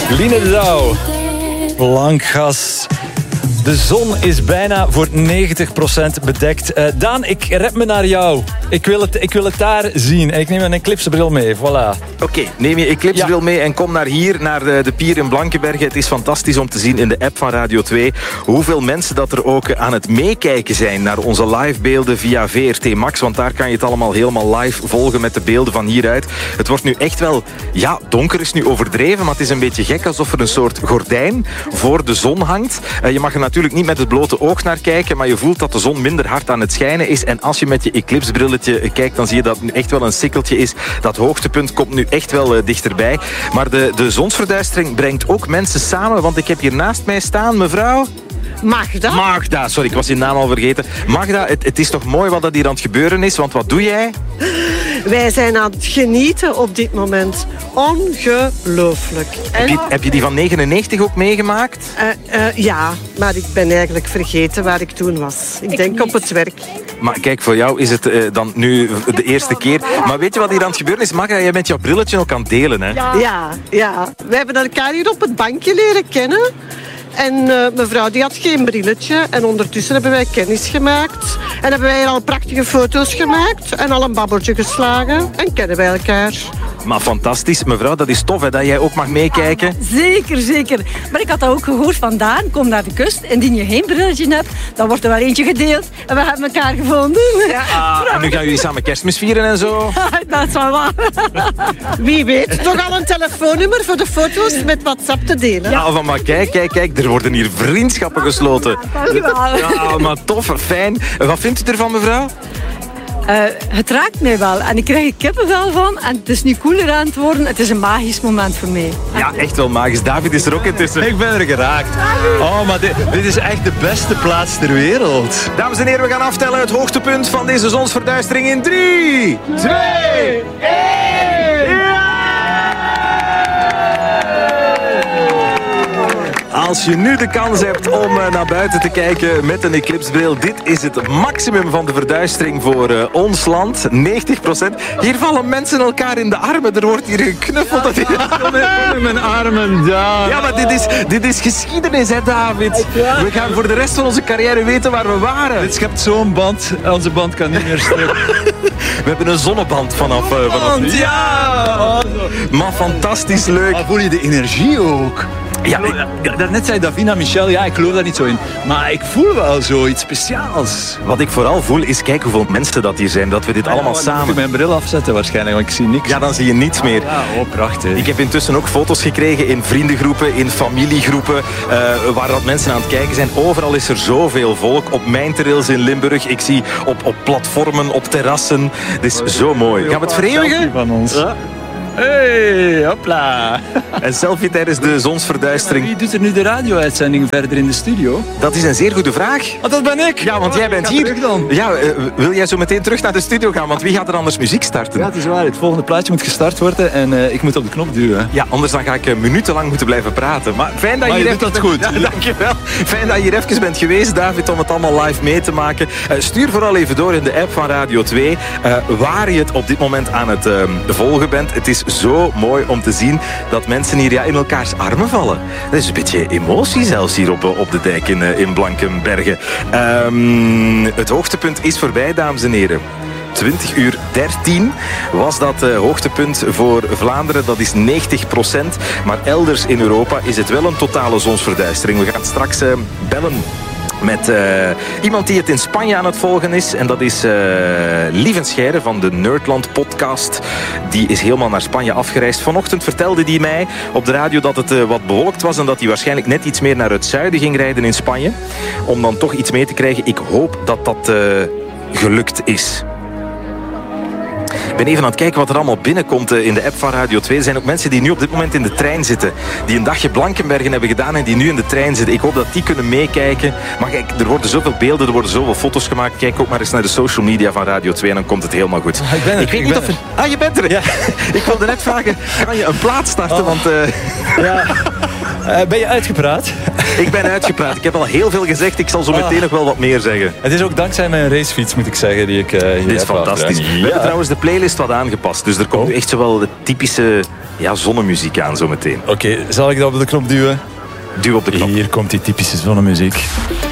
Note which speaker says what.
Speaker 1: Line de Douw. Blankgas. De zon is bijna voor 90% bedekt. Daan, ik rep me naar jou. Ik wil het daar zien. En ik neem een eclipsebril mee. Voilà.
Speaker 2: Oké, neem je eclipsebril mee en kom naar hier, naar de pier in Blankenberge. Het is fantastisch om te zien in de app van Radio 2 hoeveel mensen dat er ook aan het meekijken zijn naar onze livebeelden via VRT Max. Want daar kan je het allemaal helemaal live volgen met de beelden van hieruit. Het wordt nu echt wel, ja, donker is nu overdreven, maar het is een beetje gek alsof er een soort gordijn voor de zon hangt. Je mag er natuurlijk niet met het blote oog naar kijken, maar je voelt dat de zon minder hard aan het schijnen is. En als je met je eclipsebrilletje kijkt, dan zie je dat het nu echt wel een sikkeltje is. Dat hoogtepunt komt nu echt wel dichterbij. Maar de zonsverduistering brengt ook mensen samen, want ik heb hier naast mij staan, mevrouw... Magda, sorry, ik was je naam al vergeten. Magda, het is toch mooi wat dat hier aan het gebeuren is, want wat doe jij?
Speaker 3: Wij zijn aan het genieten op dit moment. Ongelooflijk.
Speaker 2: Heb je die van 99 ook meegemaakt?
Speaker 3: Ja, maar ik ben eigenlijk vergeten waar ik toen was. Ik denk niet. Op het werk.
Speaker 2: Maar kijk, voor jou is het dan nu de eerste keer. Maar weet je wat hier aan het gebeuren is? Magda, jij bent jouw brilletje ook aan het delen, hè?
Speaker 3: Ja. We hebben elkaar hier op het bankje leren kennen. En mevrouw die had geen brilletje. En ondertussen hebben wij kennis gemaakt. En hebben wij al prachtige foto's gemaakt. En al een babbeltje geslagen. En kennen wij elkaar.
Speaker 2: Maar fantastisch. Mevrouw, dat is tof hè, dat jij ook mag meekijken.
Speaker 4: Zeker. Maar ik had dat ook gehoord vandaan. Kom naar de kust. En indien je geen brilletje hebt, dan wordt er wel eentje gedeeld. En we hebben elkaar gevonden.
Speaker 2: En nu gaan jullie samen Kerstmis vieren en zo?
Speaker 4: Dat is wel waar.
Speaker 3: Wie weet, toch al een telefoonnummer voor de foto's met WhatsApp te delen.
Speaker 2: Ja, maar kijk. Er worden hier vriendschappen gesloten.
Speaker 4: Dankjewel.
Speaker 2: Ja, maar tof, fijn. Wat vindt u ervan, mevrouw?
Speaker 4: Het raakt mij wel. En ik krijg er kippenvel van. En het is nu cooler aan het worden. Het is een magisch moment voor mij.
Speaker 2: Ja, echt wel magisch. David is er ook intussen.
Speaker 1: Ik ben er geraakt. Oh, maar dit is echt de beste plaats ter wereld.
Speaker 2: Dames en heren, we gaan aftellen het hoogtepunt van deze zonsverduistering in 3, 2, 1. Als je nu de kans hebt om naar buiten te kijken met een eclipsebril, dit is het maximum van de verduistering voor ons land. 90%. Hier vallen mensen elkaar in de armen. Er wordt hier geknuffeld.
Speaker 1: Kom in mijn armen, ja.
Speaker 2: Ja, maar dit is geschiedenis, hè, David? We gaan voor de rest van onze carrière weten waar we waren.
Speaker 1: Dit schept zo'n band. Onze band kan niet meer strippen.
Speaker 2: We hebben een zonneband vanaf nu.
Speaker 1: Ja!
Speaker 2: Maar fantastisch leuk.
Speaker 1: Maar voel je de energie ook?
Speaker 2: Ja,
Speaker 1: daarnet zei Davina Michel, ja, ik geloof daar niet zo in. Maar ik voel wel zoiets speciaals.
Speaker 2: Wat ik vooral voel is, kijk hoeveel mensen dat hier zijn. Dat we dit allemaal samen...
Speaker 1: Ik moet mijn bril afzetten waarschijnlijk, want ik zie niks.
Speaker 2: Ja, dan zie je niets meer.
Speaker 1: Ja, oh, prachtig.
Speaker 2: Ik heb intussen ook foto's gekregen in vriendengroepen, in familiegroepen, waar dat mensen aan het kijken zijn. Overal is er zoveel volk. Op mijntrails in Limburg. Ik zie op platformen, op terrassen. Het is zo mooi. Gaan we het vereeuwigen?
Speaker 1: Van ons. Ja. Hey, hopla.
Speaker 2: Een selfie tijdens de zonsverduistering.
Speaker 1: Wie doet er nu de radio-uitzending verder in de studio?
Speaker 2: Dat is een zeer goede vraag.
Speaker 1: Oh, dat ben ik.
Speaker 2: Ja, want jij bent hier.
Speaker 1: Dan.
Speaker 2: Ja, wil jij zo meteen terug naar de studio gaan? Want wie gaat er anders muziek starten?
Speaker 1: Ja, het is waar. Het volgende plaatje moet gestart worden en ik moet op de knop duwen.
Speaker 2: Ja, anders dan ga ik minutenlang moeten blijven praten. Maar fijn dat je hier
Speaker 1: doet dat goed.
Speaker 2: Ja, dankjewel. Fijn dat je hier even bent geweest, David, om het allemaal live mee te maken. Stuur vooral even door in de app van Radio 2 waar je het op dit moment aan het volgen bent. Het is zo mooi om te zien dat mensen hier in elkaars armen vallen. Dat is een beetje emotie zelfs hier op de dijk in Blankenberge. Het hoogtepunt is voorbij, dames en heren. 20:13 was dat hoogtepunt voor Vlaanderen. Dat is 90%. Maar elders in Europa is het wel een totale zonsverduistering. We gaan straks bellen met iemand die het in Spanje aan het volgen is. En dat is Lieven Scheire van de Nerdland podcast. Die is helemaal naar Spanje afgereisd. Vanochtend vertelde hij mij op de radio dat het wat bewolkt was en dat hij waarschijnlijk net iets meer naar het zuiden ging rijden in Spanje. Om dan toch iets mee te krijgen. Ik hoop dat dat gelukt is. Ik ben even aan het kijken wat er allemaal binnenkomt in de app van Radio 2. Er zijn ook mensen die nu op dit moment in de trein zitten. Die een dagje Blankenbergen hebben gedaan en die nu in de trein zitten. Ik hoop dat die kunnen meekijken. Maar kijk, er worden zoveel beelden, er worden zoveel foto's gemaakt. Kijk ook maar eens naar de social media van Radio 2 en dan komt het helemaal goed.
Speaker 1: Ik ben er.
Speaker 2: Ik weet niet of je... Ah, je bent er. Ja. Ik wilde net vragen, kan je een plaat starten?
Speaker 1: Want... Ja. Ben je uitgepraat?
Speaker 2: Ik ben uitgepraat. Ik heb al heel veel gezegd. Ik zal zo meteen nog wel wat meer zeggen.
Speaker 1: Het is ook dankzij mijn racefiets, moet ik zeggen, die ik hier
Speaker 2: Dit is
Speaker 1: heb
Speaker 2: fantastisch.
Speaker 1: afgedaan.
Speaker 2: We hebben trouwens de playlist wat aangepast. Dus er komt nu echt zowel de typische zonnemuziek aan zo meteen.
Speaker 1: Oké, zal ik dat op de knop duwen?
Speaker 2: Duw op de knop.
Speaker 1: Hier komt die typische zonnemuziek.